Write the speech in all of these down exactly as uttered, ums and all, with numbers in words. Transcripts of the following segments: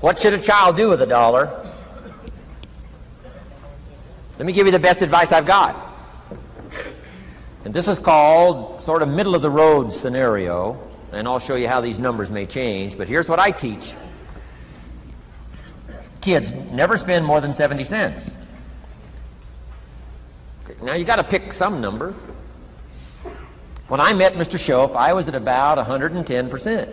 What should a child do with a dollar? Let me give you the best advice I've got. And this is called sort of middle of the road scenario, and I'll show you how these numbers may change, but here's what I teach. Kids, never spend more than seventy cents. Okay, now you got to pick some number. When I met Mister Schoaf, I was at about one hundred ten percent.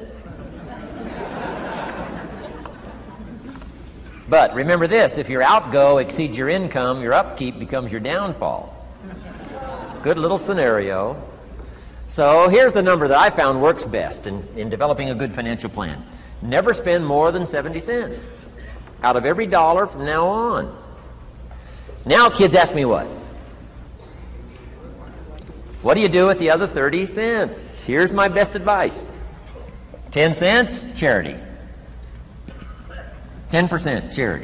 But remember this, if your outgo exceeds your income, your upkeep becomes your downfall. Good little scenario. So here's the number that I found works best in, in developing a good financial plan. Never spend more than seventy cents out of every dollar from now on. Now kids ask me what? What do you do with the other thirty cents? Here's my best advice. ten cents, charity. ten percent charity.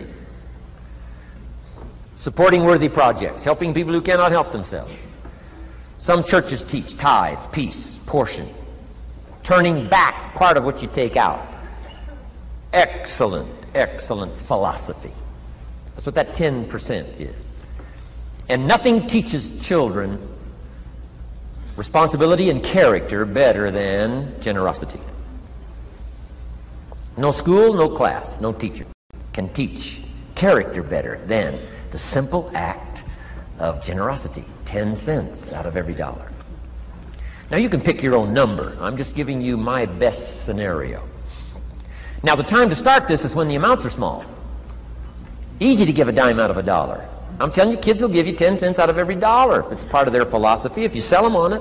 Supporting worthy projects, helping people who cannot help themselves. Some churches teach tithe, peace, portion. Turning back part of what you take out. Excellent, excellent philosophy. That's what that ten percent is. And nothing teaches children responsibility and character better than generosity. No school, no class, no teacher can teach character better than the simple act of generosity. ten cents out of every dollar. Now you can pick your own number. I'm just giving you my best scenario. Now the time to start this is when the amounts are small. Easy to give a dime out of a dollar. I'm telling you, kids will give you ten cents out of every dollar if it's part of their philosophy, if you sell them on it.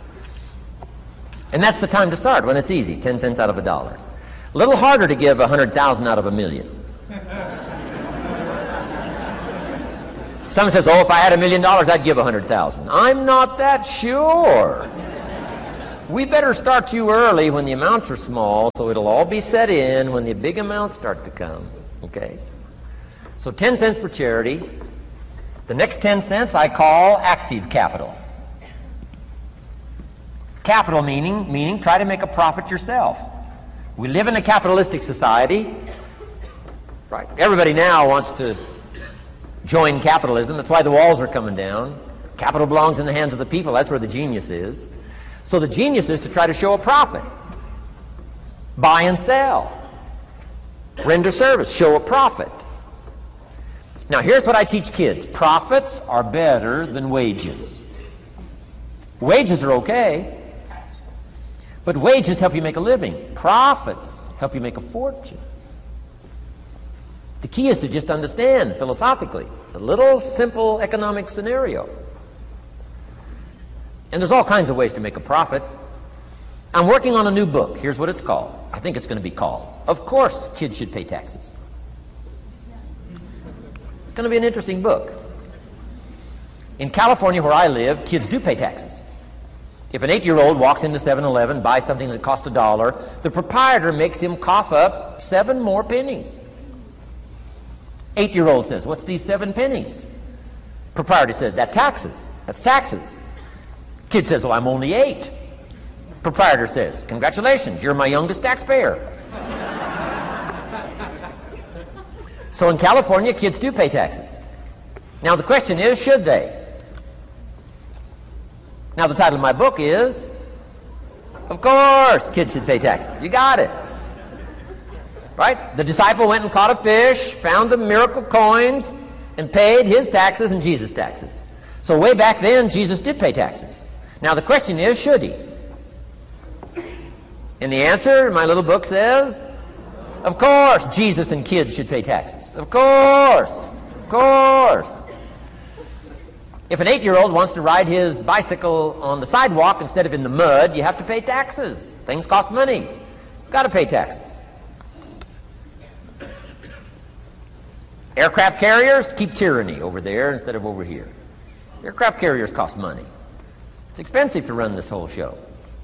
And that's the time to start, when it's easy, ten cents out of a dollar. A little harder to give one hundred thousand out of a million. Someone says, oh, if I had a million dollars, I'd give one hundred thousand. I'm not that sure. We better start you early when the amounts are small, so it'll all be set in when the big amounts start to come. Okay? So ten cents for charity. The next ten cents I call active capital. Capital meaning, meaning try to make a profit yourself. We live in a capitalistic society. Right? Everybody now wants to join capitalism. That's why the walls are coming down. Capital belongs in the hands of the people. That's where the genius is. So the genius is to try to show a profit. Buy and sell. Render service. Show a profit. Now here's what I teach kids. Profits are better than wages. Wages are okay, but wages help you make a living. Profits help you make a fortune. The key is to just understand philosophically a little simple economic scenario. And there's all kinds of ways to make a profit. I'm working on a new book. Here's what it's called. I think it's going to be called, Of Course Kids Should Pay Taxes. It's going to be an interesting book. In California, where I live, kids do pay taxes. If an eight-year-old walks into seven eleven, buys something that costs a dollar, the proprietor makes him cough up seven more pennies. Eight-year-old says, what's these seven pennies? Proprietor says, that's taxes. That's taxes. Kid says, well, I'm only eight. Proprietor says, congratulations, you're my youngest taxpayer. So in California, kids do pay taxes. Now the question is, should they? Now the title of my book is, Of Course Kids Should Pay Taxes. You got it. Right? The disciple went and caught a fish, found the miracle coins, and paid his taxes and Jesus' taxes. So way back then, Jesus did pay taxes. Now the question is, should he? And the answer, my little book says, of course Jesus and kids should pay taxes. Of course. Of course. If an eight-year-old wants to ride his bicycle on the sidewalk instead of in the mud, you have to pay taxes. Things cost money. Got to pay taxes. Aircraft carriers keep tyranny over there instead of over here. Aircraft carriers cost money. It's expensive to run this whole show.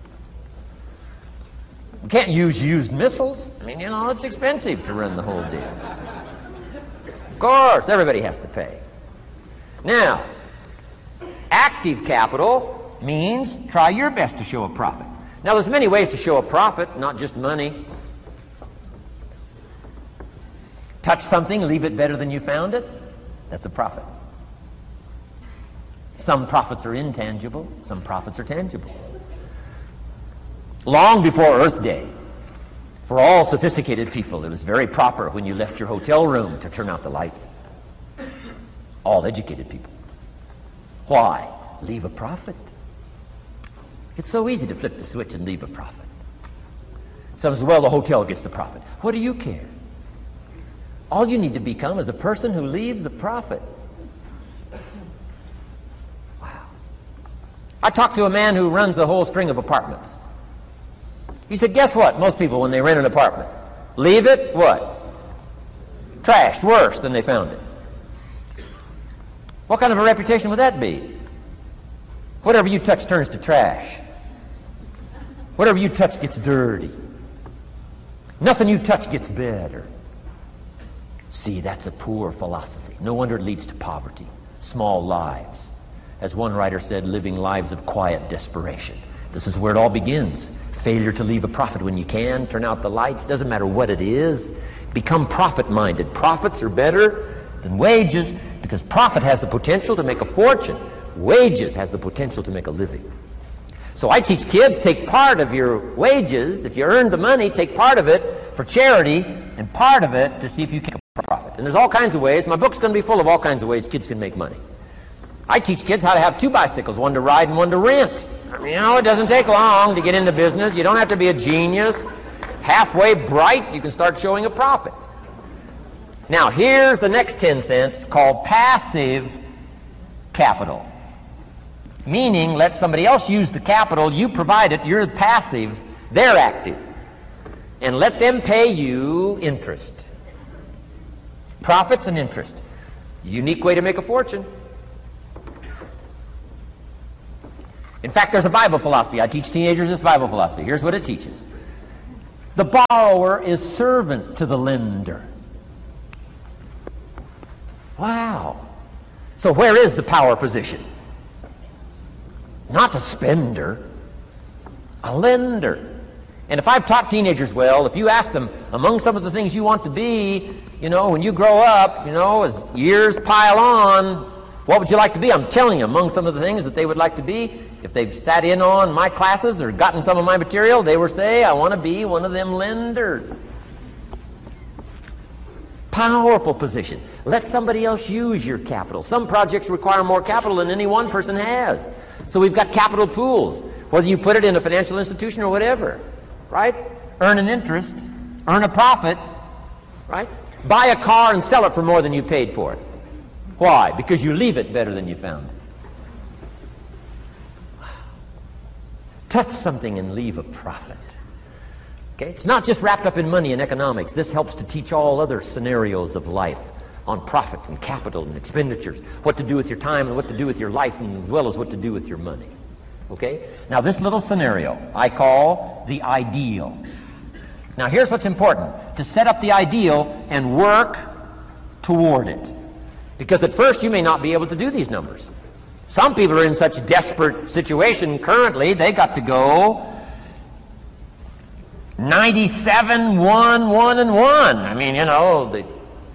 We can't use used missiles. I mean, you know, it's expensive to run the whole deal. Of course, everybody has to pay. Now, active capital means try your best to show a profit. Now, there's many ways to show a profit, not just money. Touch something, leave it better than you found it. That's a profit. Some profits are intangible, some profits are tangible. Long before Earth Day, for all sophisticated people, it was very proper when you left your hotel room to turn out the lights. All educated people. Why? Leave a profit. It's so easy to flip the switch and leave a profit. Some say, well, the hotel gets the profit. What do you care? All you need to become is a person who leaves a profit. Wow. I talked to a man who runs a whole string of apartments. He said, guess what? Most people, when they rent an apartment, leave it, what? Trashed, worse than they found it. What kind of a reputation would that be? Whatever you touch turns to trash. Whatever you touch gets dirty. Nothing you touch gets better. See, that's a poor philosophy. No wonder it leads to poverty, small lives. As one writer said, living lives of quiet desperation. This is where it all begins. Failure to leave a profit when you can, turn out the lights, doesn't matter what it is. Become profit-minded. Profits are better than wages because profit has the potential to make a fortune. Wages has the potential to make a living. So I teach kids, take part of your wages. If you earn the money, take part of it for charity and part of it to see if you can make a profit. And there's all kinds of ways. My book's going to be full of all kinds of ways kids can make money. I teach kids how to have two bicycles, one to ride and one to rent. I mean, you know, it doesn't take long to get into business. You don't have to be a genius. Halfway bright, you can start showing a profit. Now, here's the next ten cents called passive capital. Meaning, let somebody else use the capital, you provide it, you're passive, they're active. And let them pay you interest. Profits and interest. Unique way to make a fortune. In fact, there's a Bible philosophy. I teach teenagers this Bible philosophy. Here's what it teaches. The borrower is servant to the lender. Wow. So where is the power position? Not a spender, a lender. And if I've taught teenagers well, if you ask them, among some of the things you want to be, you know, when you grow up, you know, as years pile on, what would you like to be? I'm telling you, among some of the things that they would like to be, if they've sat in on my classes or gotten some of my material, they will say, I want to be one of them lenders. Powerful position. Let somebody else use your capital. Some projects require more capital than any one person has. So we've got capital pools, whether you put it in a financial institution or whatever, right? Earn an interest, earn a profit, right? Buy a car and sell it for more than you paid for it. Why? Because you leave it better than you found it. Touch something and leave a profit. Okay? It's not just wrapped up in money and economics. This helps to teach all other scenarios of life on profit and capital and expenditures, what to do with your time and what to do with your life, and as well as what to do with your money. Okay? Now this little scenario I call the ideal. Now here's what's important. To set up the ideal and work toward it. Because at first you may not be able to do these numbers. Some people are in such desperate situation currently, they got to go ninety-seven, one, one, and one. I mean, you know, the,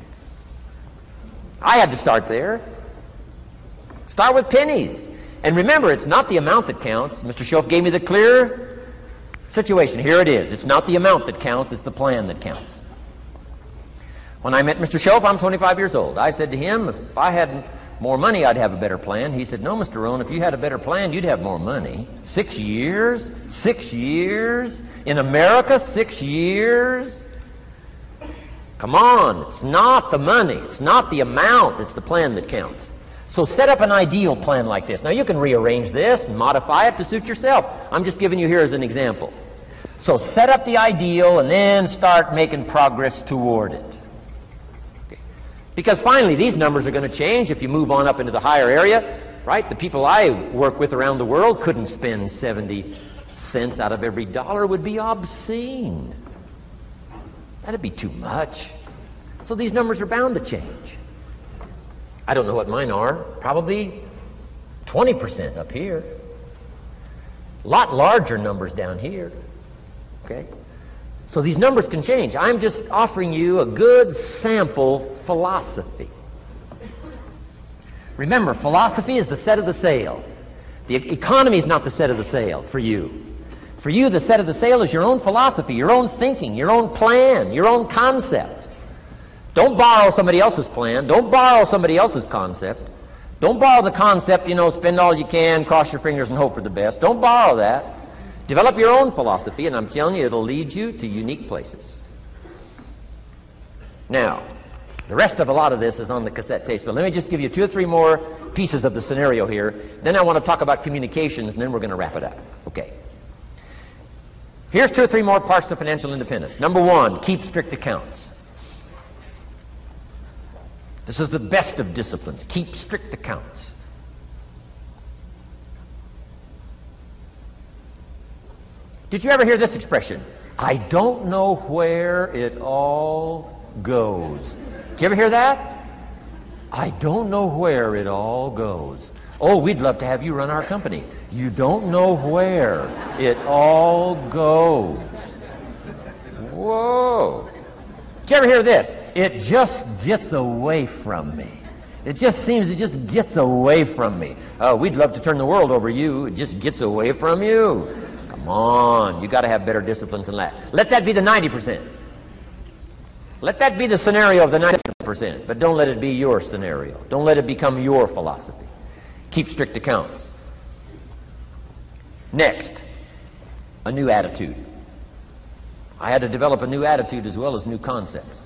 I had to start there. Start with pennies. And remember, it's not the amount that counts. Mister Schoaf gave me the clear situation. Here it is. It's not the amount that counts, it's the plan that counts. When I met Mister Schoaf, I'm twenty-five years old. I said to him, if I had more money, I'd have a better plan. He said, no, Mister Rohn, if you had a better plan, you'd have more money. Six years? Six years? In America, six years? Come on, it's not the money, it's not the amount, it's the plan that counts. So set up an ideal plan like this. Now you can rearrange this and modify it to suit yourself. I'm just giving you here as an example. So set up the ideal and then start making progress toward it. Okay. Because finally these numbers are going to change if you move on up into the higher area, right? The people I work with around the world couldn't spend seventy cents out of every dollar. It would be obscene. That'd be too much. So these numbers are bound to change. I don't know what mine are. Probably twenty percent up here. A lot larger numbers down here. Okay? So these numbers can change. I'm just offering you a good sample philosophy. Remember, philosophy is the set of the sail. The economy is not the set of the sail for you. For you, the set of the sail is your own philosophy, your own thinking, your own plan, your own concept. Don't borrow somebody else's plan. Don't borrow somebody else's concept. Don't borrow the concept, you know, spend all you can, cross your fingers and hope for the best. Don't borrow that. Develop your own philosophy, and I'm telling you, it'll lead you to unique places. Now, the rest of a lot of this is on the cassette tapes, but let me just give you two or three more pieces of the scenario here. Then I want to talk about communications, and then we're going to wrap it up. Okay. Here's two or three more parts to financial independence. Number one, keep strict accounts. This is the best of disciplines. Keep strict accounts. Did you ever hear this expression? I don't know where it all goes. Did you ever hear that? I don't know where it all goes. Oh, we'd love to have you run our company. You don't know where it all goes. Whoa. Did you ever hear this? It just gets away from me. It just seems it just gets away from me. Oh, we'd love to turn the world over you. It just gets away from you. Come on. You got to have better disciplines than that. Let that be the ninety percent. Let that be the scenario of the ninety percent, but don't let it be your scenario. Don't let it become your philosophy. Keep strict accounts. Next, a new attitude. I had to develop a new attitude as well as new concepts.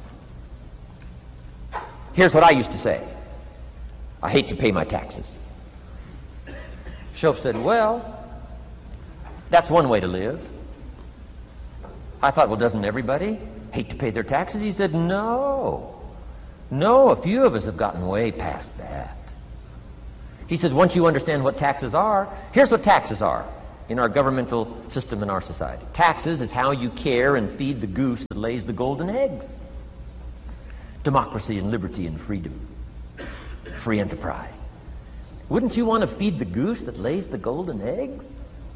Here's what I used to say. I hate to pay my taxes. Shoaff said, well, that's one way to live. I thought, well, doesn't everybody hate to pay their taxes? He said, no. No, a few of us have gotten way past that. He says, once you understand what taxes are, here's what taxes are in our governmental system in our society. Taxes is how you care and feed the goose that lays the golden eggs. Democracy and liberty and freedom. Free enterprise. Wouldn't you want to feed the goose that lays the golden eggs?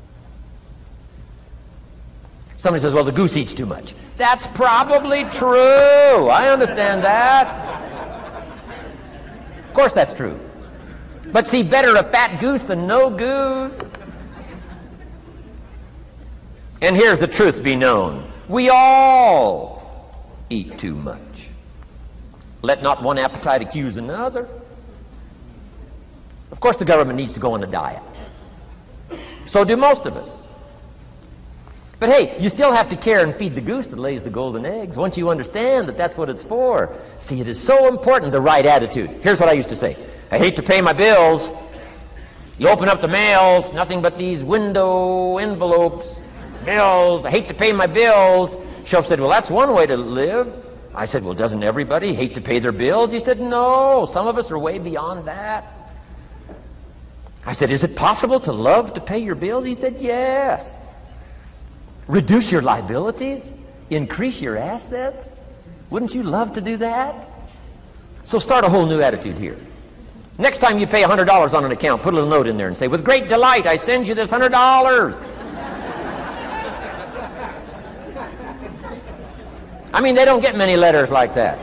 Somebody says, well, the goose eats too much. That's probably true. I understand that. Of course that's true. But see, better a fat goose than no goose. And here's the truth be known. We all eat too much. Let not one appetite accuse another. Of course the government needs to go on a diet. So do most of us. But hey, you still have to care and feed the goose that lays the golden eggs. Once you understand that that's what it's for. See, it is so important, the right attitude. Here's what I used to say. I hate to pay my bills. You open up the mails, nothing but these window envelopes, bills. I hate to pay my bills. Shoaff said, well, that's one way to live. I said, well, doesn't everybody hate to pay their bills? He said, no, some of us are way beyond that. I said, is it possible to love to pay your bills? He said, yes. Reduce your liabilities? Increase your assets? Wouldn't you love to do that? So start a whole new attitude here. Next time you pay one hundred dollars on an account, put a little note in there and say, with great delight, I send you this one hundred dollars. I mean, they don't get many letters like that.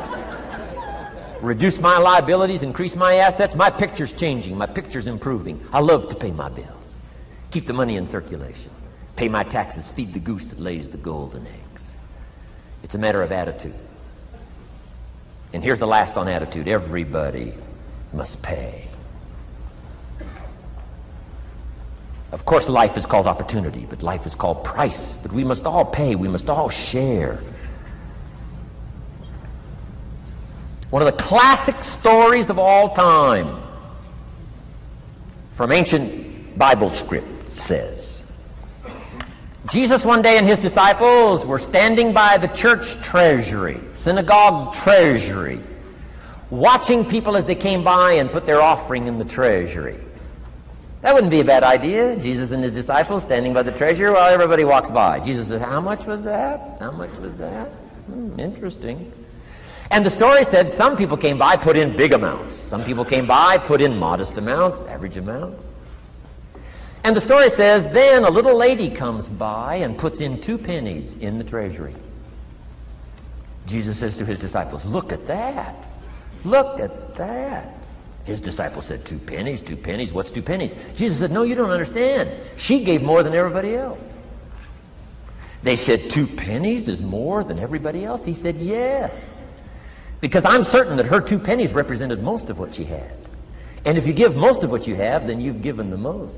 Reduce my liabilities, increase my assets. My picture's changing. My picture's improving. I love to pay my bills. Keep the money in circulation. Pay my taxes. Feed the goose that lays the golden eggs. It's a matter of attitude. And here's the last on attitude. Everybody must pay. Of course, life is called opportunity, but life is called price. But we must all pay. We must all share. One of the classic stories of all time from ancient Bible script says, Jesus one day and his disciples were standing by the church treasury, synagogue treasury, watching people as they came by and put their offering in the treasury. That wouldn't be a bad idea. Jesus and his disciples standing by the treasury while everybody walks by. Jesus says, how much was that? How much was that? Hmm, interesting. And the story said some people came by, put in big amounts. Some people came by, put in modest amounts, average amounts. And the story says, then a little lady comes by and puts in two pennies in the treasury. Jesus says to his disciples, look at that. Look at that. His disciples said, two pennies, two pennies, what's two pennies? Jesus said, no, you don't understand. She gave more than everybody else. They said, two pennies is more than everybody else? He said, yes. Because I'm certain that her two pennies represented most of what she had. And if you give most of what you have, then you've given the most.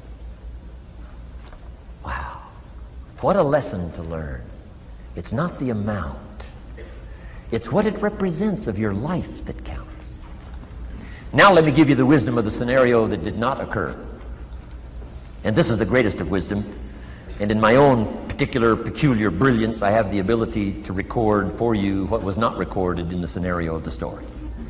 Wow. What a lesson to learn. It's not the amount. It's what it represents of your life that counts. Now let me give you the wisdom of the scenario that did not occur. And this is the greatest of wisdom. And in my own particular peculiar brilliance, I have the ability to record for you what was not recorded in the scenario of the story.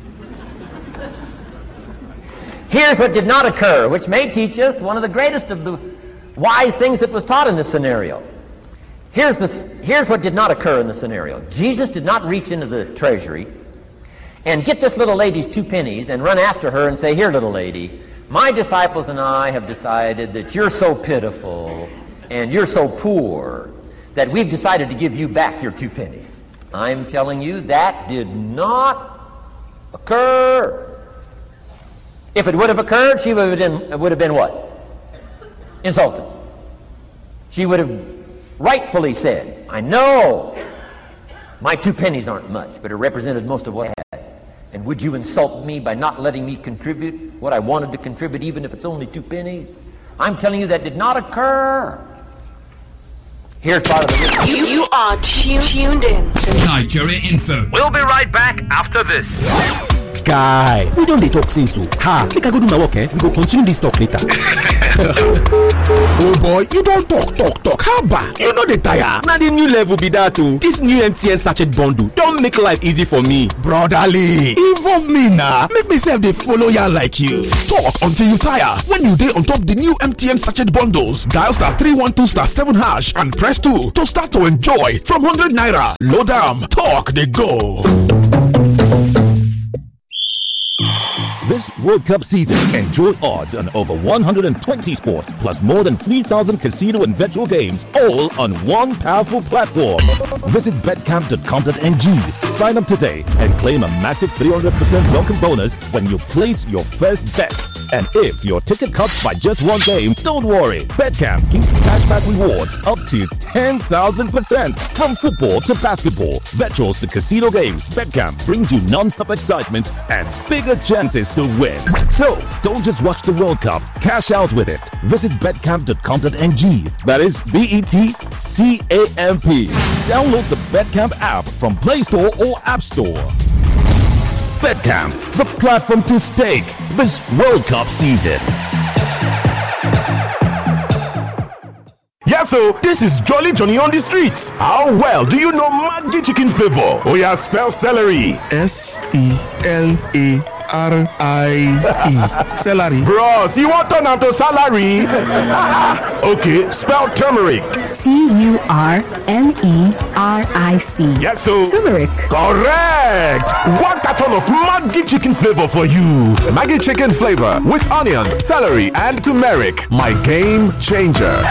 Here's what did not occur, which may teach us one of the greatest of the wise things that was taught in this scenario. Here's, the, here's what did not occur in the scenario. Jesus did not reach into the treasury and get this little lady's two pennies and run after her and say, here, little lady, my disciples and I have decided that you're so pitiful and you're so poor that we've decided to give you back your two pennies. I'm telling you, that did not occur. If it would have occurred, she would have been, would have been what? Insulted. She would have rightfully said, I know my two pennies aren't much, but it represented most of what I had. And would you insult me by not letting me contribute what I wanted to contribute, even if it's only two pennies? I'm telling you that did not occur. Here's part of the You, you are tu- tuned in to Nigeria Info. We'll be right back after this. Guy, we don't dey talk since so. Ha, make I go do my work, eh? We go continue this talk later. Oh boy, you don't talk, talk, talk. How about? You know the tire. Now the new level be that too. This new M T N sachet bundle don't make life easy for me. Brotherly, involve me now. Make myself they follow ya like you. Talk until you tire. When you day on top the new M T N sachet bundles, dial star three one two star seven hash and press two to start to enjoy from one hundred naira. Load them. Talk they go. This World Cup season, enjoy odds on over one hundred twenty sports, plus more than three thousand casino and virtual games, all on one powerful platform. Visit bet camp dot com dot n g. Sign up today and claim a massive three hundred percent welcome bonus when you place your first bets. And if your ticket cuts by just one game, don't worry. Betcamp gives cashback rewards up to ten thousand percent. From football to basketball, virtuals to casino games, Betcamp brings you non-stop excitement and bigger chances to win. So, don't just watch the World Cup, cash out with it. Visit bet camp dot com dot n g. That is B E T C A M P. Download the Betcamp app from Play Store or App Store. Betcamp, the platform to stake this World Cup season. Yeah, so this is Jolly Johnny on the streets. How well do you know Maggi chicken flavor? Oh yeah, spell celery. S E L A R I E. Celery. Bros, you want to turn to salary? Okay, spell turmeric. T U R M E R I C. Yes, so turmeric. Correct. One carton of Maggi chicken flavor for you. Maggi chicken flavor with onions, celery, and turmeric. My game changer.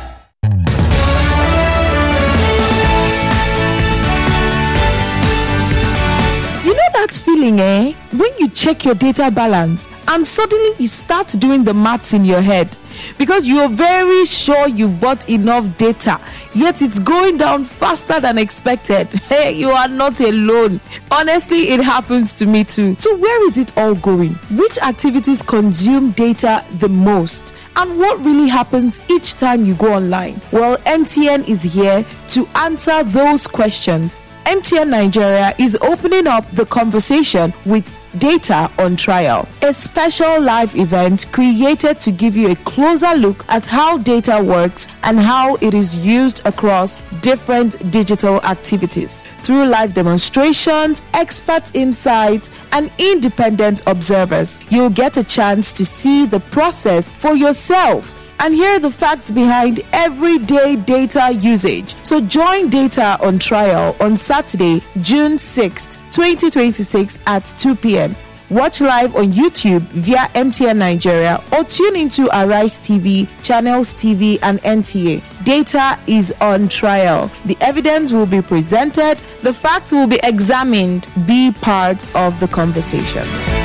That feeling, eh? When you check your data balance and suddenly you start doing the maths in your head because you're very sure you bought enough data, yet it's going down faster than expected. Hey, you are not alone. Honestly, it happens to me too. So where is it all going? Which activities consume data the most? And what really happens each time you go online? Well, M T N is here to answer those questions. M T N Nigeria is opening up the conversation with Data on Trial, a special live event created to give you a closer look at how data works and how it is used across different digital activities. Through live demonstrations, expert insights, and independent observers, you'll get a chance to see the process for yourself and hear the facts behind everyday data usage. So join Data on Trial on Saturday, June sixth, twenty twenty-six at two p.m. Watch live on YouTube via M T N Nigeria or tune into Arise T V, Channels T V, and N T A. Data is on trial. The evidence will be presented, the facts will be examined. Be part of the conversation.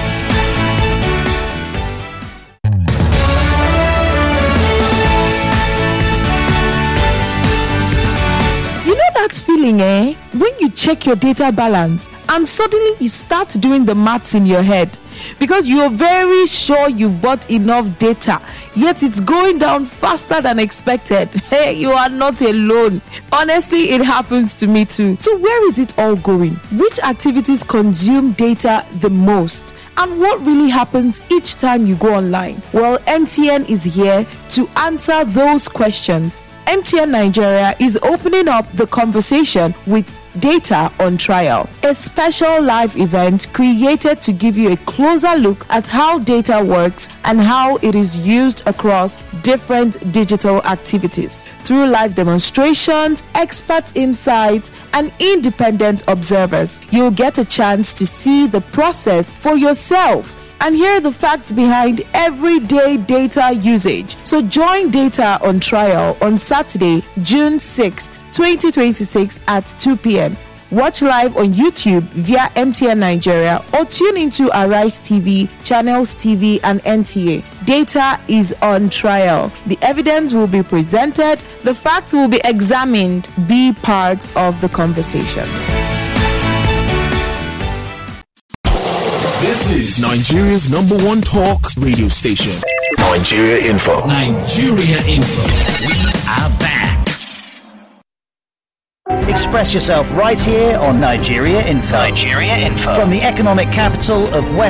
That feeling, eh? When you check your data balance and suddenly you start doing the maths in your head because you're very sure you bought enough data, yet it's going down faster than expected. Hey, you are not alone. Honestly, it happens to me too. So where is it all going? Which activities consume data the most? And what really happens each time you go online? Well, M T N is here to answer those questions. M T N Nigeria is opening up the conversation with Data on Trial, a special live event created to give you a closer look at how data works and how it is used across different digital activities. Through live demonstrations, expert insights, and independent observers, you'll get a chance to see the process for yourself and hear the facts behind everyday data usage. So join Data on Trial on Saturday, June sixth, twenty twenty-six at two p.m. Watch live on YouTube via M T N Nigeria or tune into Arise T V, Channels T V, and N T A. Data is on trial. The evidence will be presented, the facts will be examined. Be part of the conversation. This is Nigeria's number one talk radio station. Nigeria Info. Nigeria Info. We are back. Express yourself right here on Nigeria Info. Nigeria Info. From the economic capital of West